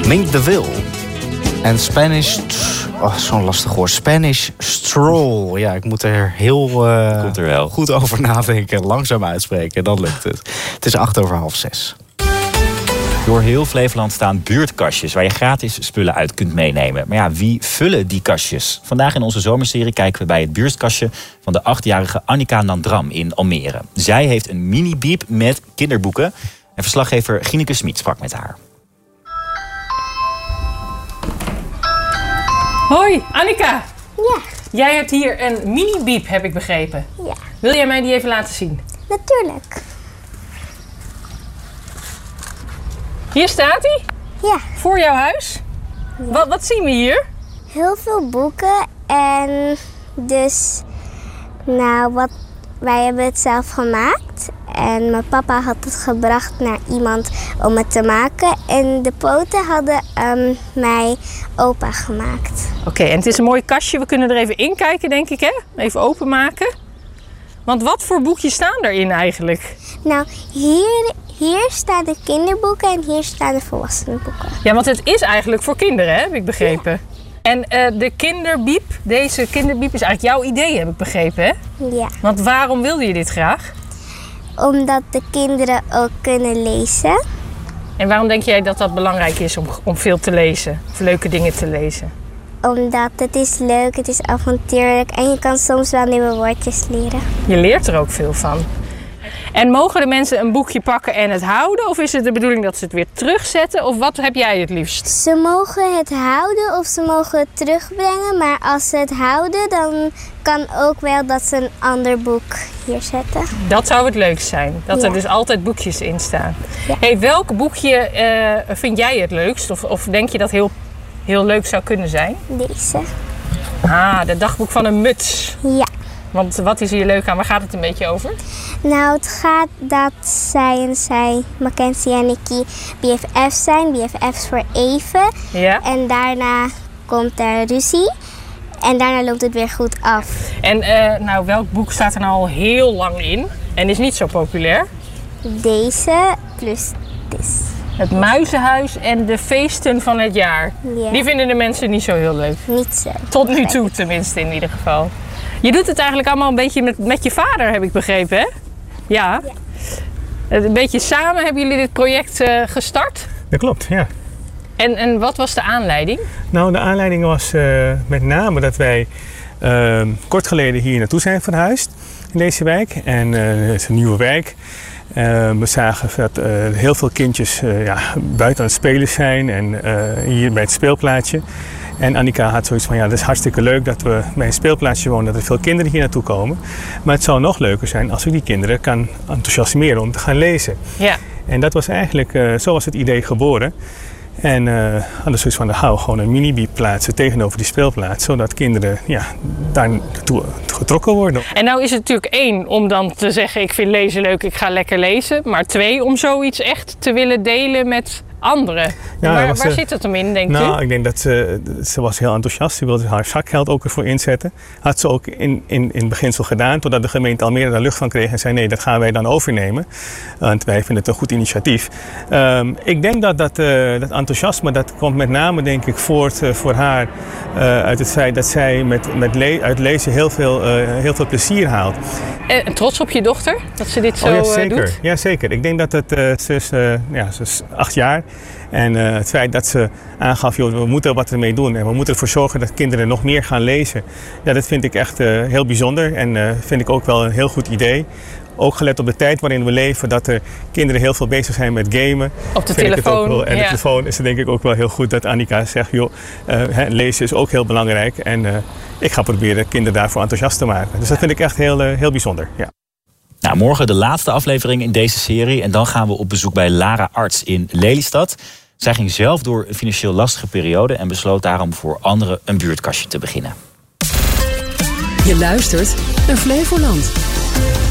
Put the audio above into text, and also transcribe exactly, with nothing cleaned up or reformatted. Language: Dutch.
Mink de Wil. En Spanish... Oh, zo'n lastig woord. Spanish stroll. Ja, ik moet er heel uh, Komt er wel. goed over nadenken. Langzaam uitspreken, dan lukt het. Het is acht over half zes. Door heel Flevoland staan buurtkastjes waar je gratis spullen uit kunt meenemen. Maar ja, wie vullen die kastjes? Vandaag in onze zomerserie kijken we bij het buurtkastje van de achtjarige Annika Nandram in Almere. Zij heeft een mini-biep met kinderboeken. En verslaggever Gineke Smit sprak met haar. Hoi, Annika. Ja. Jij hebt hier een mini-biep, heb ik begrepen. Ja. Wil jij mij die even laten zien? Natuurlijk. Hier staat hij, Ja. voor jouw huis. Ja. Wat, wat zien we hier? Heel veel boeken en dus, nou, wat, wij hebben het zelf gemaakt. En mijn papa had het gebracht naar iemand om het te maken. En de poten hadden um, mij opa gemaakt. Oké, okay, en het is een mooi kastje. We kunnen er even in kijken, denk ik, hè? Even openmaken. Want wat voor boekjes staan erin eigenlijk? Nou, hier, hier staan de kinderboeken en hier staan de volwassenenboeken. Ja, want het is eigenlijk voor kinderen, hè? Heb ik begrepen. Ja. En uh, de kinderbiep, deze kinderbiep is eigenlijk jouw idee, heb ik begrepen, hè? Ja. Want waarom wilde je dit graag? Omdat de kinderen ook kunnen lezen. En waarom denk jij dat dat belangrijk is om, om veel te lezen? Of leuke dingen te lezen? Omdat het is leuk, het is avontuurlijk en je kan soms wel nieuwe woordjes leren. Je leert er ook veel van. En mogen de mensen een boekje pakken en het houden? Of is het de bedoeling dat ze het weer terugzetten? Of wat heb jij het liefst? Ze mogen het houden of ze mogen het terugbrengen. Maar als ze het houden, dan kan ook wel dat ze een ander boek hier zetten. Dat zou het leukst zijn. Dat ja. er dus altijd boekjes in staan. Ja. Hey, welk boekje uh, vind jij het leukst? Of, of denk je dat heel, heel leuk zou kunnen zijn? Deze. Ah, het dagboek van een muts. Ja. Want wat is hier leuk aan? Waar gaat het een beetje over? Nou, het gaat dat zij en zij, Mackenzie en Nicky, B F F's zijn. B F F's voor even. Ja. En daarna komt er ruzie. En daarna loopt het weer goed af. En uh, nou, welk boek staat er nou al heel lang in? En is niet zo populair? Deze plus dit. Het Muizenhuis en de feesten van het jaar. Ja. Die vinden de mensen niet zo heel leuk. Niet zo. Tot nu toe tenminste in ieder geval. Je doet het eigenlijk allemaal een beetje met, met je vader, heb ik begrepen, hè? Ja. ja. Een beetje samen hebben jullie dit project uh, gestart? Dat klopt, ja. En, en wat was de aanleiding? Nou, de aanleiding was uh, met name dat wij uh, kort geleden hier naartoe zijn verhuisd in deze wijk. En uh, het is een nieuwe wijk. Uh, we zagen dat uh, heel veel kindjes uh, ja, buiten aan het spelen zijn en uh, hier bij het speelplaatsje. En Annika had zoiets van, ja, dat is hartstikke leuk dat we bij een speelplaatsje wonen, dat er veel kinderen hier naartoe komen. Maar het zou nog leuker zijn als we die kinderen kan enthousiasmeren om te gaan lezen. Ja. En dat was eigenlijk, uh, zo was het idee geboren. En uh, hadden zoiets van, hou gewoon een mini-biep plaatsen tegenover die speelplaats, zodat kinderen ja, daar naartoe getrokken worden. En nou is het natuurlijk één om dan te zeggen, ik vind lezen leuk, ik ga lekker lezen. Maar twee, om zoiets echt te willen delen met anderen. Ja, waar waar ze, zit het hem in, denk nou, u? Nou, ik denk dat ze, ze was heel enthousiast. Ze wilde haar zakgeld ook ervoor inzetten. Had ze ook in, in, in beginsel gedaan, totdat de gemeente Almere daar lucht van kreeg en zei, nee, dat gaan wij dan overnemen. Want wij vinden het een goed initiatief. Um, ik denk dat dat, uh, dat enthousiasme, dat komt met name, denk ik, voort uh, voor haar uh, uit het feit dat zij met, met le- uit lezen heel veel, uh, heel veel plezier haalt. En trots op je dochter, dat ze dit zo oh, ja, zeker. Uh, doet? Ja, zeker. Ik denk dat het, uh, ze, is, uh, ja, ze is acht jaar. En uh, het feit dat ze aangaf, joh, we moeten wat ermee doen. En we moeten ervoor zorgen dat kinderen nog meer gaan lezen. Ja, dat vind ik echt uh, heel bijzonder. En uh, vind ik ook wel een heel goed idee. Ook gelet op de tijd waarin we leven, dat er kinderen heel veel bezig zijn met gamen. Op de telefoon. Wel, en ja. de telefoon is het denk ik ook wel heel goed dat Annika zegt, joh, uh, hè, lezen is ook heel belangrijk. En uh, ik ga proberen kinderen daarvoor enthousiast te maken. Dus dat vind ik echt heel, uh, heel bijzonder. Ja. Nou, morgen de laatste aflevering in deze serie. En dan gaan we op bezoek bij Lara Arts in Lelystad. Zij ging zelf door een financieel lastige periode en besloot daarom voor anderen een buurtkastje te beginnen. Je luistert naar Flevoland.